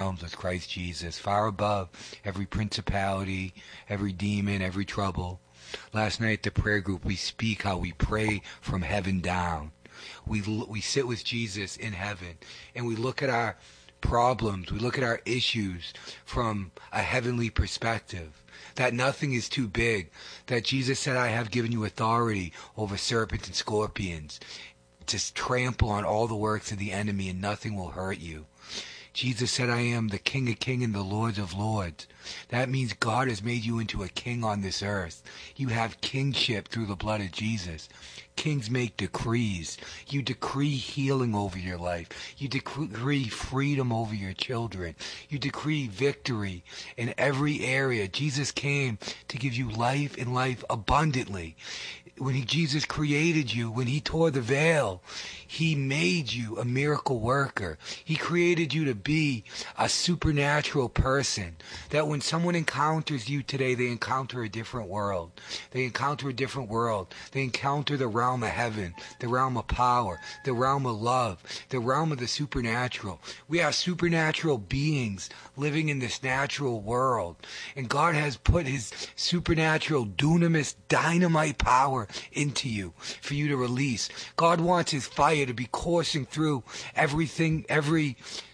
realms with Christ Jesus, far above every principality, every demon, every trouble. Last night at the prayer group, we speak how we pray from heaven down. We sit with Jesus in heaven, and we look at our problems, we look at our issues from a heavenly perspective, that nothing is too big, that Jesus said, I have given you authority over serpents and scorpions, to trample on all the works of the enemy, and nothing will hurt you. Jesus said, I am the King of Kings and the Lord of Lords. That means God has made you into a king on this earth. You have kingship through the blood of Jesus. Kings make decrees. You decree healing over your life. You decree freedom over your children. You decree victory in every area. Jesus came to give you life and life abundantly. When Jesus created you, when he tore the veil, he made you a miracle worker. He created you to be a supernatural person, that when someone encounters you today, they encounter a different world. They encounter a different world. They encounter the realm of heaven, the realm of power, the realm of love, the realm of the supernatural. We are supernatural beings living in this natural world. And God has put his supernatural dunamis, dynamite power into you for you to release. God wants his fire to be coursing through everything, every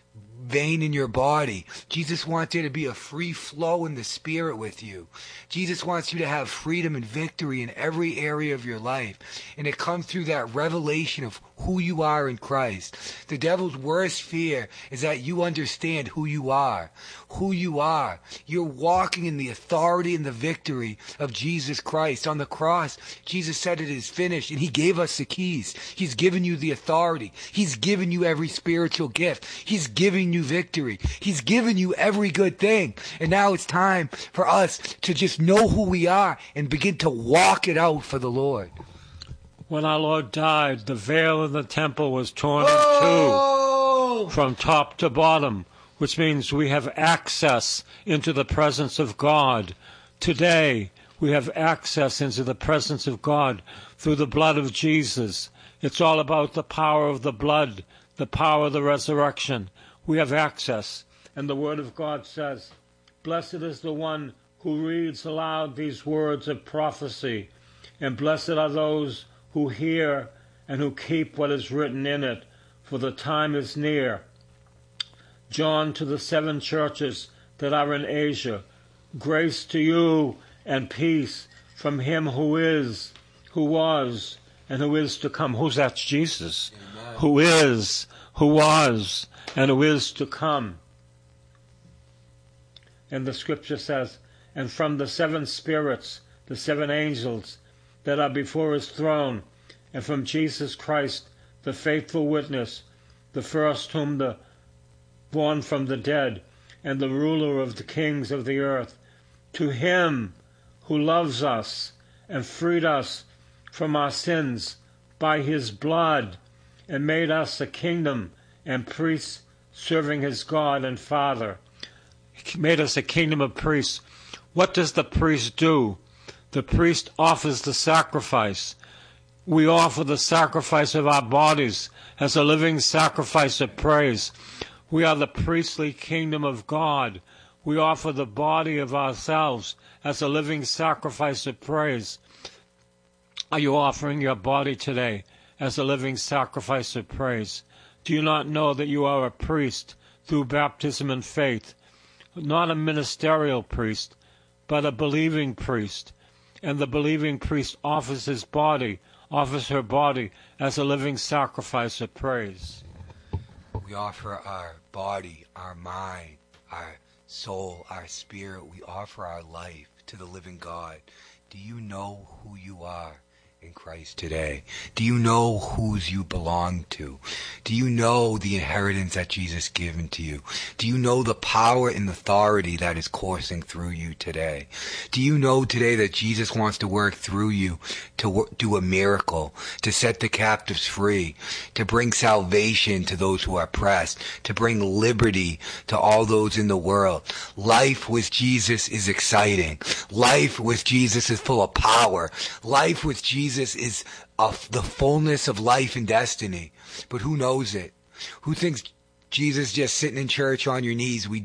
vein in your body. Jesus wants there to be a free flow in the spirit with you. Jesus wants you to have freedom and victory in every area of your life. And it comes through that revelation of who you are in Christ. The devil's worst fear is that you understand who you are. Who you are. You're walking in the authority and the victory of Jesus Christ. On the cross, Jesus said it is finished, and he gave us the keys. He's given you the authority. He's given you every spiritual gift. He's giving you victory. He's given you every good thing. And now it's time for us to just know who we are and begin to walk it out for the Lord. When our Lord died, the veil in the temple was torn in two from top to bottom, which means we have access into the presence of God. Today, we have access into the presence of God through the blood of Jesus. It's all about the power of the blood, the power of the resurrection. We have access. And the Word of God says, blessed is the one who reads aloud these words of prophecy, and blessed are those who hear and who keep what is written in it, for the time is near. John to the 7 churches that are in Asia, grace to you and peace from him who is, who was, and who is to come. Who's that? Jesus. Amen. Who is, who was, and who is to come. And the scripture says, and from the 7 spirits, the 7 angels that are before his throne, and from Jesus Christ, the faithful witness, the first whom the born from the dead, and the ruler of the kings of the earth, to him who loves us and freed us from our sins by his blood, and made us a kingdom and priests serving his God and Father. He made us a kingdom of priests. What does the priest do? The priest offers the sacrifice. We offer the sacrifice of our bodies as a living sacrifice of praise. We are the priestly kingdom of God. We offer the body of ourselves as a living sacrifice of praise. Are you offering your body today as a living sacrifice of praise? Do you not know that you are a priest through baptism and faith? Not a ministerial priest, but a believing priest. And the believing priest offers his body, offers her body as a living sacrifice of praise. We offer our body, our mind, our soul, our spirit. We offer our life to the living God. Do you know who you are in Christ today? Do you know whose you belong to? Do you know the inheritance that Jesus given to you? Do you know the power and authority that is coursing through you today? Do you know today that Jesus wants to work through you to do a miracle, to set the captives free, to bring salvation to those who are oppressed, to bring liberty to all those in the world? Life with Jesus is exciting. Life with Jesus is full of power. Life with Jesus is of the fullness of life and destiny. But who knows it? Who thinks Jesus just sitting in church on your knees? We